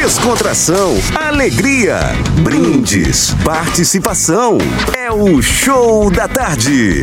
descontração, alegria, brindes, participação. É o Show da Tarde.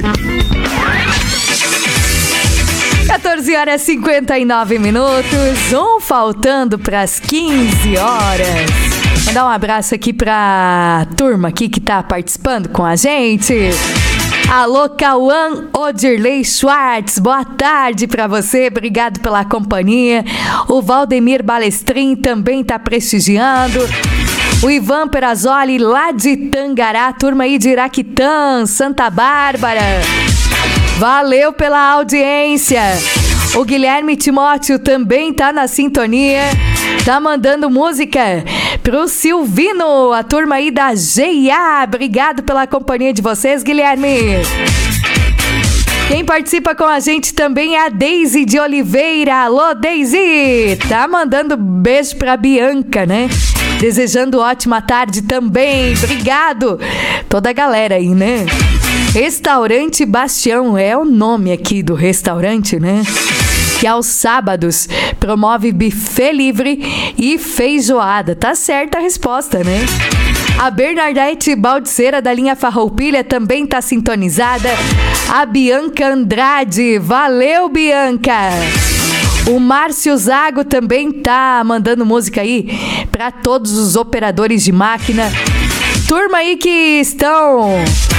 14h59, faltando para as 15 horas. Mandar um abraço aqui pra turma aqui que tá participando com a gente. Alô, Cauã Odirley Schwartz, boa tarde pra você, obrigado pela companhia. O Valdemir Balestrin também tá prestigiando. O Ivan Perazoli, lá de Tangará, turma aí de Iraquitã, Santa Bárbara. Valeu pela audiência. O Guilherme Timóteo também tá na sintonia. Tá mandando música pro Silvino, a turma aí da GIA. Obrigado pela companhia de vocês, Guilherme. Quem participa com a gente também é a Deise de Oliveira. Alô, Deise! Tá mandando beijo pra Bianca, né? Desejando ótima tarde também. Obrigado. Toda a galera aí, né? Restaurante Bastião é o nome aqui do restaurante, né? Que aos sábados promove buffet livre e feijoada. Tá certa a resposta, né? A Bernadette Baldiceira da linha Farroupilha também tá sintonizada. A Bianca Andrade. Valeu, Bianca! O Márcio Zago também tá mandando música aí para todos os operadores de máquina. Turma aí que estão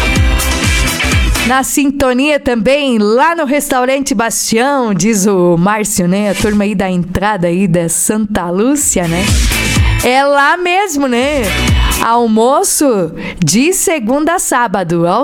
na sintonia também, lá no Restaurante Bastião, diz o Márcio, né? A turma aí da entrada aí da Santa Lúcia, né? É lá mesmo, né? Almoço de segunda a sábado,